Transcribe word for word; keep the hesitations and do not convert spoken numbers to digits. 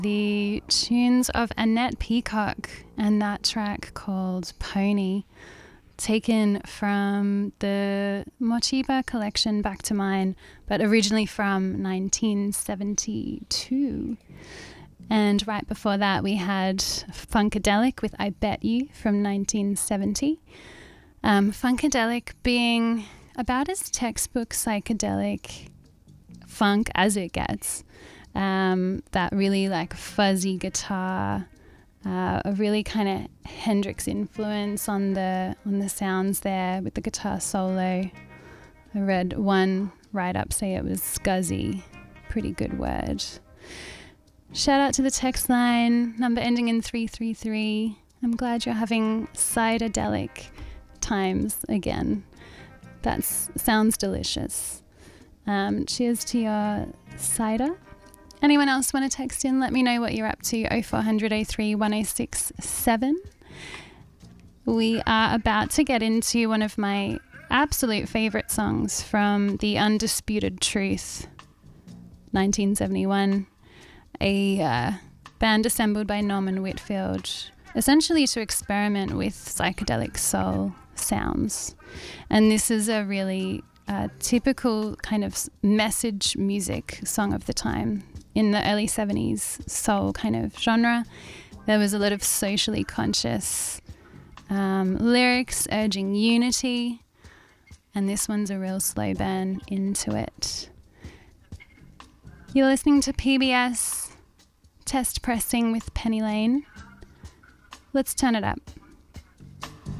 The tunes of Annette Peacock and that track called Pony, taken from the Mochiba collection Back to Mine, but originally from nineteen seventy-two. And right before that we had Funkadelic with I Bet You from nineteen seventy. Um, Funkadelic being about as textbook psychedelic funk as it gets. Um, that really like fuzzy guitar, uh, a really kind of Hendrix influence on the on the sounds there with the guitar solo. I read one write-up say it was scuzzy, pretty good word. Shout out to the text line, number ending in three three three. I'm glad you're having ciderdelic times again. That sounds delicious. Um, cheers to your cider. Anyone else want to text in? Let me know what you're up to. oh four hundred oh three one oh six seven. We are about to get into one of my absolute favourite songs from The Undisputed Truth, nineteen seventy-one. A uh, band assembled by Norman Whitfield, essentially to experiment with psychedelic soul sounds. And this is a really uh, typical kind of message music song of the time. In the early seventies soul kind of genre, there was a lot of socially conscious um, lyrics urging unity, and this one's a real slow burn into it. You're listening to P B S Test Pressing with Penny Lane. Let's turn it up.